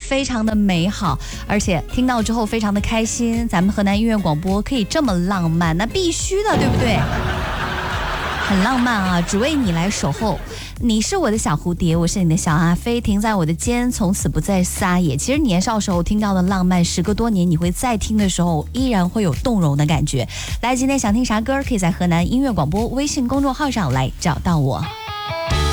非常的美好，而且听到之后非常的开心。咱们河南音乐广播可以这么浪漫，那必须的，对不对？很浪漫啊，只为你来守候。你是我的小蝴蝶，我是你的小阿飞，停在我的肩，从此不再撒野。其实年少时候听到的浪漫，时隔多年你会再听的时候，依然会有动容的感觉。来，今天想听啥歌，可以在河南音乐广播微信公众号上来找到我。